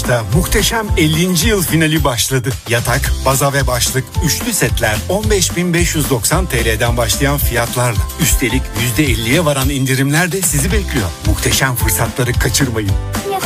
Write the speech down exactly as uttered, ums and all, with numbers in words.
Beşiktaş'ta muhteşem ellinci yıl finali başladı. Yatak, baza ve başlık üçlü setler on beş bin beş yüz doksan T L'den başlayan fiyatlarla. Üstelik yüzde elliye varan indirimler de sizi bekliyor. Muhteşem fırsatları kaçırmayın.